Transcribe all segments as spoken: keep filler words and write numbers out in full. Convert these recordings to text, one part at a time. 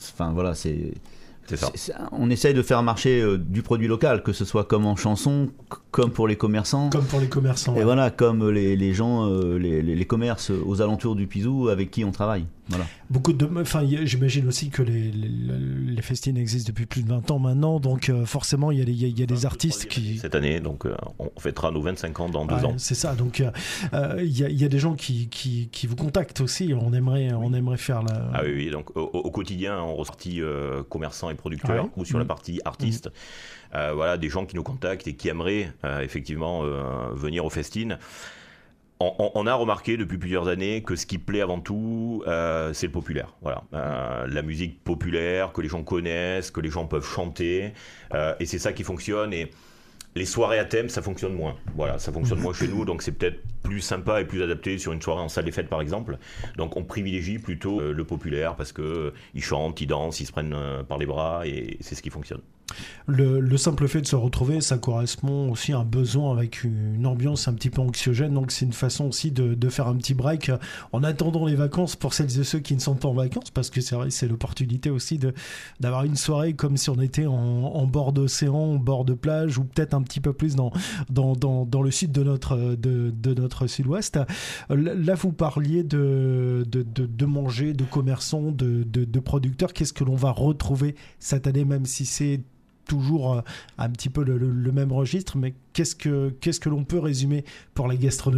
enfin voilà, c'est. C'est ça. C'est, on essaye de faire marcher euh, du produit local, que ce soit comme en chanson, c- comme pour les commerçants. Comme pour les commerçants. Et ouais. voilà, comme les, les gens, euh, les, les, les commerces aux alentours du Pisou avec qui on travaille. Voilà. Beaucoup de, enfin, y a- j'imagine aussi que les, les, les festines existent depuis plus de vingt ans maintenant, donc euh, forcément il y a, des- il y a, il y a des artistes qui. Cette année, donc euh, on fêtera nos vingt-cinq ans dans deux Ouais, ans. c'est ça, donc euh, euh, il y, a, il y a des gens qui, qui, qui vous contactent aussi, on aimerait, on aimerait faire la. Ah oui, oui, donc au, au quotidien, on ressortit euh, commerçants et producteurs, Ouais. ou sur la Mmh. partie artistes. Mmh. Euh, voilà, des gens qui nous contactent et qui aimeraient euh, effectivement euh, venir aux festines. On, on, on a remarqué depuis plusieurs années que ce qui plaît avant tout, euh, c'est le populaire. Voilà, euh, la musique populaire que les gens connaissent, que les gens peuvent chanter, euh, et c'est ça qui fonctionne. Et les soirées à thème, ça fonctionne moins. Voilà, ça fonctionne moins chez nous, donc c'est peut-être plus sympa et plus adapté sur une soirée en salle des fêtes, par exemple. Donc on privilégie plutôt euh, le populaire parce que euh, ils chantent, ils dansent, ils se prennent euh, par les bras et c'est ce qui fonctionne. Le, le simple fait de se retrouver, ça correspond aussi à un besoin avec une ambiance un petit peu anxiogène, donc c'est une façon aussi de, de faire un petit break en attendant les vacances pour celles et ceux qui ne sont pas en vacances, parce que c'est vrai, c'est l'opportunité aussi de, d'avoir une soirée comme si on était en, en bord d'océan, en bord de plage, ou peut-être un petit peu plus dans, dans, dans, dans le sud de notre, de, de notre sud-ouest. Là, vous parliez de, de, de, de manger, de commerçants, de, de, de producteurs. Qu'est-ce que l'on va retrouver cette année, même si c'est toujours euh, un petit peu le, le, le même registre, mais qu'est-ce que, qu'est-ce que l'on peut résumer pour la gastronomie ?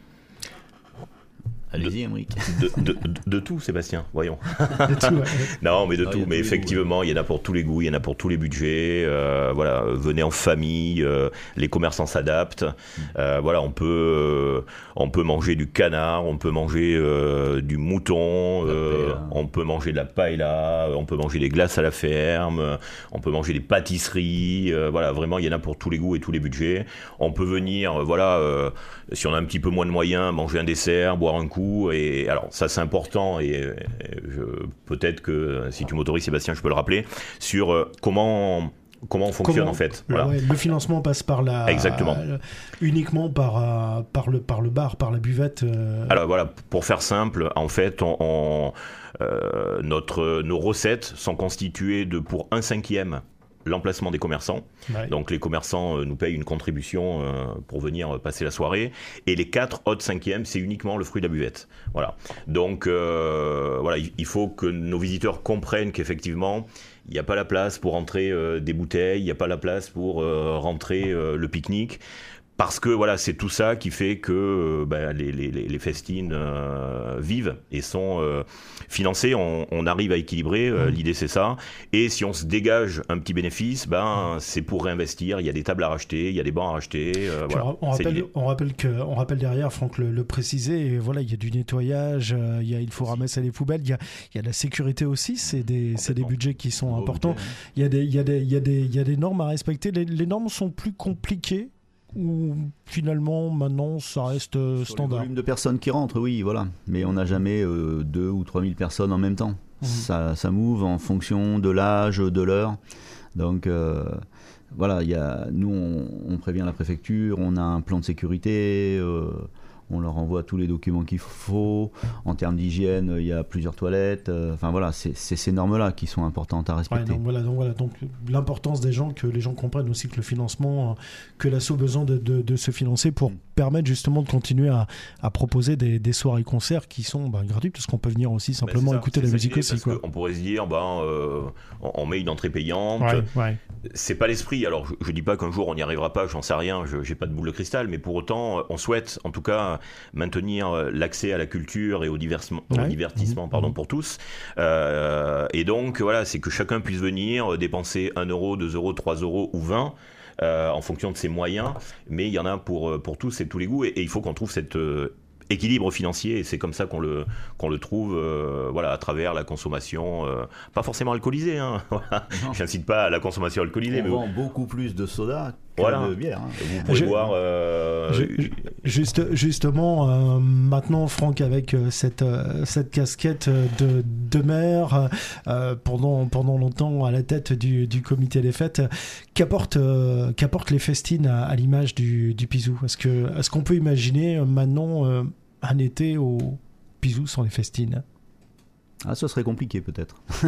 Allez-y, Émeric. De, de, de, de tout, Sébastien, voyons. De tout, ouais. Non, mais de Ah, tout. Mais effectivement, il y en a pour tous les goûts, il y en a pour tous les budgets. Euh, voilà, venez en famille, euh, les commerçants s'adaptent. Euh, voilà, on peut, euh, on peut manger du canard, on peut manger euh, du mouton, euh, on peut manger de la paella, on peut manger des glaces à la ferme, on peut manger des pâtisseries. Euh, voilà, vraiment, il y en a pour tous les goûts et tous les budgets. On peut venir, euh, voilà, euh, si on a un petit peu moins de moyens, manger un dessert, boire un coup. Et alors ça c'est important et, et je, peut-être que si tu m'autorises Sébastien je peux le rappeler sur euh, comment comment on fonctionne Comment, en fait. Le, voilà. ouais, le financement passe par la Exactement. Euh, uniquement par euh, par le par le bar, par la buvette. Euh... Alors voilà, pour faire simple, en fait, on, on, euh, notre nos recettes sont constituées de pour un cinquième l'emplacement des commerçants. Ouais. Donc les commerçants euh, nous payent une contribution euh, pour venir euh, passer la soirée. Et les quatre autres cinquièmes, c'est uniquement le fruit de la buvette. Voilà. Donc euh, voilà, il faut que nos visiteurs comprennent qu'effectivement, il n'y a pas la place pour rentrer euh, des bouteilles, il n'y a pas la place pour euh, rentrer euh, le pique-nique. Parce que voilà, c'est tout ça qui fait que euh, bah, les, les, les festines euh, vivent et sont euh, financées. On, on arrive à équilibrer, euh, mmh. L'idée c'est ça. Et si on se dégage un petit bénéfice, ben, c'est pour réinvestir. Il y a des tables à racheter, il y a des bancs à racheter. Euh, voilà, on, rappelle, on, rappelle que, on rappelle derrière, Franck le, le précisait, et voilà, il y a du nettoyage, euh, il, y a, il faut ramasser les poubelles, il y a, il y a de la sécurité aussi, c'est des, c'est des budgets qui sont oh, importants. Okay. Il, y a des, il, y a des, il, y a des, il y a des normes à respecter. Les, les normes sont plus compliquées. Ou finalement maintenant ça reste euh, Sur standard. Le volume de personnes qui rentrent, oui, voilà. Mais on n'a jamais euh, deux ou trois mille personnes en même temps. Mmh. Ça, ça move en fonction de l'âge, de l'heure. Donc euh, voilà, y a, nous on, on prévient la préfecture, on a un plan de sécurité. Euh, on leur envoie tous les documents qu'il faut. En termes d'hygiène, il y a plusieurs toilettes. Enfin voilà, c'est, c'est ces normes-là qui sont importantes à respecter. Ouais, donc, voilà, donc, voilà, donc l'importance des gens, que les gens comprennent aussi que le financement, que l'asso a besoin de, de, de se financer pour permettre justement de continuer à, à proposer des, des soirées-concerts qui sont bah, gratuites, parce qu'on peut venir aussi simplement ben ça, écouter la musique aussi. Quoi. On pourrait se dire, ben, euh, on met une entrée payante. Ouais, ouais. C'est pas l'esprit. Alors je, je dis pas qu'un jour on n'y arrivera pas, j'en sais rien, je, j'ai pas de boule de cristal, mais pour autant, on souhaite en tout cas maintenir l'accès à la culture et au divertissement, ouais. au divertissement mmh. pardon, pour tous. Euh, et donc, voilà, c'est que chacun puisse venir dépenser un euro, deux euros, trois euros ou vingt euh, en fonction de ses moyens. Mais il y en a pour, pour tous et tous les goûts. Et, et il faut qu'on trouve cet euh, équilibre financier. Et c'est comme ça qu'on le, qu'on le trouve euh, voilà, à travers la consommation, euh, pas forcément alcoolisée. Hein, voilà. J'incite pas à la consommation alcoolisée. On mais vend vous... beaucoup plus de soda. Voilà. De bière, hein. Vous pouvez je, boire. Euh... Je, juste, justement, euh, maintenant, Franck, avec euh, cette, euh, cette casquette de, de maire, euh, pendant, pendant longtemps à la tête du, du comité des fêtes, qu'apportent, euh, qu'apportent les festines à, à l'image du, du Pisou ? Est-ce, que, est-ce qu'on peut imaginer euh, maintenant euh, un été au Pisou sans les festines ? Ah, ce serait compliqué peut-être.